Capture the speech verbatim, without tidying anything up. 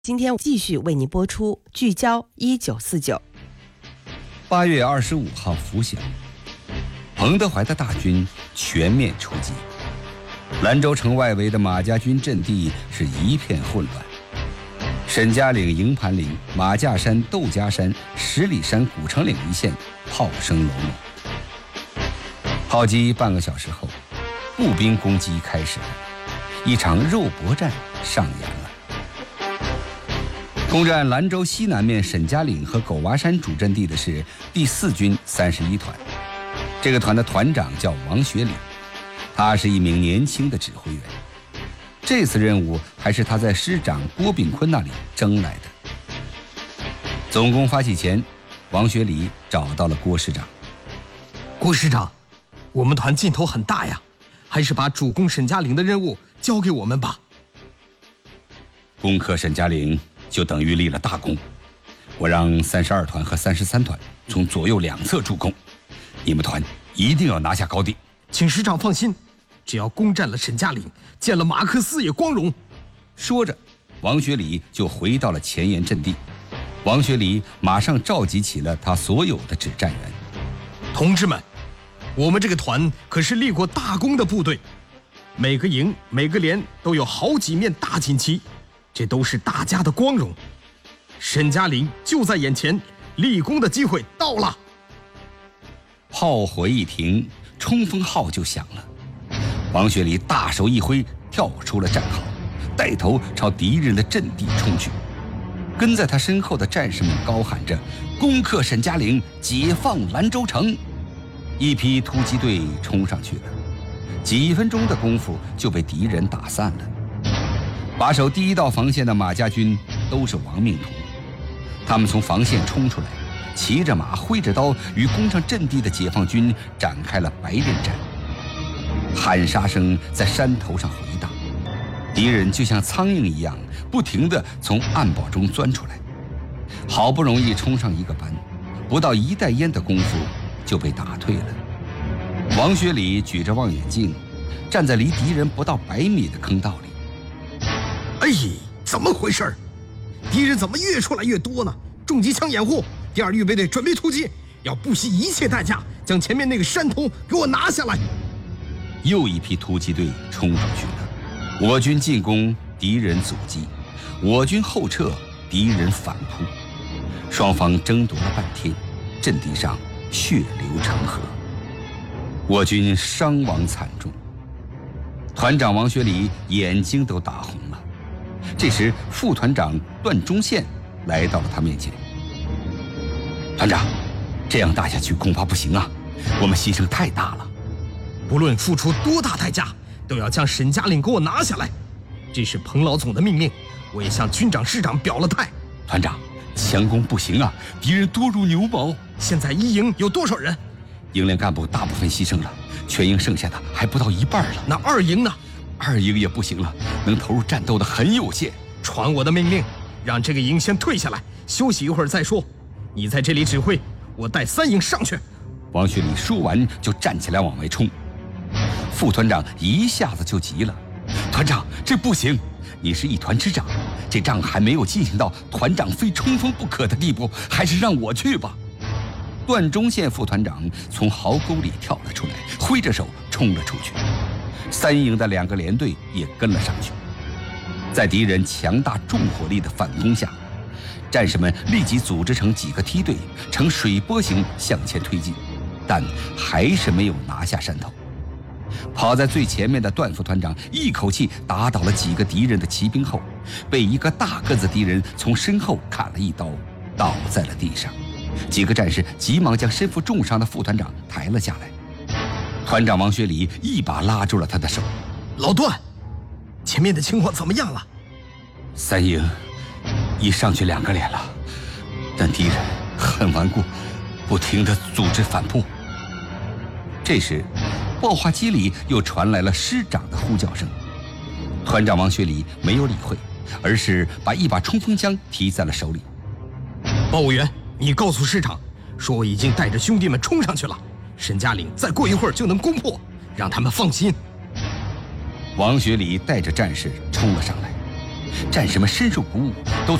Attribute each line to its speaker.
Speaker 1: 今天继续为您播出聚焦一九四九。
Speaker 2: 八月二十五号拂晓，彭德怀的大军全面出击，兰州城外围的马家军阵地是一片混乱。沈家岭、营盘岭、马架山、窦家山、十里山、古城岭一线炮声隆隆。炮击半个小时后，步兵攻击开始了，一场肉搏战上演了。攻占兰州西南面沈家岭和狗娃山主阵地的是第四军三十一团，这个团的团长叫王学礼，他是一名年轻的指挥员。这次任务还是他在师长郭炳坤那里争来的。总攻发起前，王学礼找到了郭师长。
Speaker 3: 郭师长，我们团劲头很大呀，还是把主攻沈家岭的任务交给我们吧。
Speaker 2: 攻克沈家岭就等于立了大功，我让三十二团和三十三团从左右两侧助攻，你们团一定要拿下高地。
Speaker 3: 请师长放心，只要攻占了沈家岭，见了马克思也光荣。
Speaker 2: 说着，王学礼就回到了前沿阵地。王学礼马上召集起了他所有的指战员。
Speaker 3: 同志们，我们这个团可是立过大功的部队，每个营每个连都有好几面大锦旗，这都是大家的光荣。沈家岭就在眼前，立功的机会到了。
Speaker 2: 炮火一停，冲锋号就响了。王学礼大手一挥，跳出了战壕，带头朝敌人的阵地冲去。跟在他身后的战士们高喊着：“攻克沈家岭，解放兰州城！”一批突击队冲上去了，几分钟的功夫就被敌人打散了。把守第一道防线的马家军都是亡命徒，他们从防线冲出来，骑着马挥着刀，与攻上阵地的解放军展开了白刃战。喊杀声在山头上回荡，敌人就像苍蝇一样不停地从暗堡中钻出来。好不容易冲上一个班，不到一袋烟的功夫就被打退了。王学礼举着望远镜，站在离敌人不到百米的坑道里。
Speaker 3: 哎，怎么回事？敌人怎么越出来越多呢？重机枪掩护，第二预备队准备突击，要不惜一切代价将前面那个山头给我拿下来。
Speaker 2: 又一批突击队冲出去了，我军进攻，敌人阻击；我军后撤，敌人反扑。双方争夺了半天，阵地上血流成河，我军伤亡惨重。团长王学礼眼睛都打红了。这时副团长段忠宪来到了他面前。团长，这样打下去恐怕不行啊，我们牺牲太大了。
Speaker 3: 不论付出多大代价，都要将沈家岭给我拿下来，这是彭老总的命令，我也向军长师长表了态。
Speaker 2: 团长，强攻不行啊，敌人多如牛毛。
Speaker 3: 现在一营有多少人？
Speaker 2: 营连干部大部分牺牲了，全营剩下的还不到一半了。
Speaker 3: 那二营呢？
Speaker 2: 二营也不行了，能投入战斗的很有限。
Speaker 3: 传我的命令，让这个营先退下来，休息一会儿再说。你在这里指挥，我带三营上去。
Speaker 2: 王学礼说完就站起来往外冲。副团长一下子就急了：“团长，这不行！你是一团之长，这仗还没有进行到团长非冲锋不可的地步，还是让我去吧。”段忠宪副团长从壕沟里跳了出来，挥着手冲了出去。三营的两个连队也跟了上去。在敌人强大重火力的反攻下，战士们立即组织成几个梯队，呈水波形向前推进，但还是没有拿下山头。跑在最前面的段副团长一口气打倒了几个敌人的骑兵后，被一个大个子敌人从身后砍了一刀，倒在了地上。几个战士急忙将身负重伤的副团长抬了下来。团长王学礼一把拉住了他的手：“
Speaker 3: 老段，前面的情况怎么样了？”
Speaker 2: 三营已上去两个连了，但敌人很顽固，不停地组织反扑。这时报话机里又传来了师长的呼叫声。团长王学礼没有理会，而是把一把冲锋枪提在了手里。
Speaker 3: 报务员，你告诉师长，说我已经带着兄弟们冲上去了，沈家岭再过一会儿就能攻破，让他们放心。
Speaker 2: 王学礼带着战士冲了上来， 战士们深受鼓舞，都